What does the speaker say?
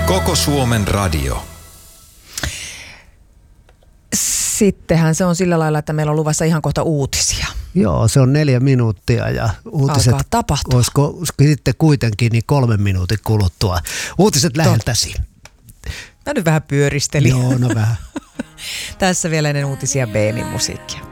Koko Suomen radio. Sittenhän se on sillä lailla, että meillä on luvassa ihan kohta uutisia. Joo, se on 4 minuuttia ja uutiset alkaa tapahtua. Olisiko sitten kuitenkin niin 3 minuutin kuluttua. Uutiset läheltäsi. Mä nyt vähän pyöristelin. Joo, no vähän. Tässä vielä ennen uutisia Beenin musiikkia.